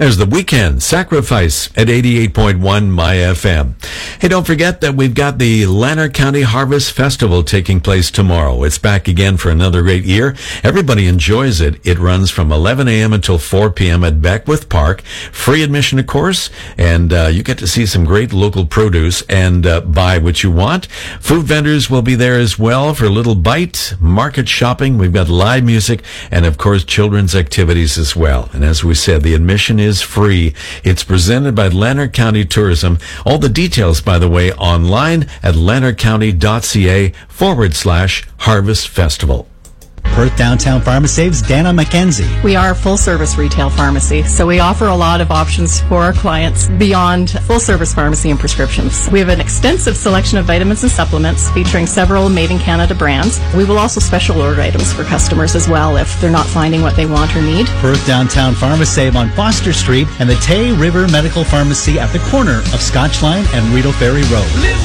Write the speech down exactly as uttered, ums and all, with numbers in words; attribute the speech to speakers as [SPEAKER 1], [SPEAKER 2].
[SPEAKER 1] There's The Weekend, Sacrifice at eighty-eight point one My F M. Hey, don't forget that we've got the Lanark County Harvest Festival taking place tomorrow. It's back again for another great year. Everybody enjoys it. It runs from eleven a.m. until four p.m. at Beckwith Park. Free admission, of course, and uh, you get to see some great local produce and uh, buy what you want. Food vendors will be there as well for a little bite, market shopping. We've got live music and, of course, children's activities as well. And as we said, the admission is is free. It's presented by Lanark County Tourism. All the details, by the way, online at lanarkcounty.ca forward slash Harvest Festival.
[SPEAKER 2] Perth Downtown Pharmasave's Dana McKenzie.
[SPEAKER 3] We are a full-service retail pharmacy, so we offer a lot of options for our clients beyond full-service pharmacy and prescriptions. We have an extensive selection of vitamins and supplements featuring several made-in-Canada brands. We will also special order items for customers as well if they're not finding what they want or need.
[SPEAKER 2] Perth Downtown Pharmasave on Foster Street and the Tay River Medical Pharmacy at the corner of Scotchline and Rideau Ferry Road.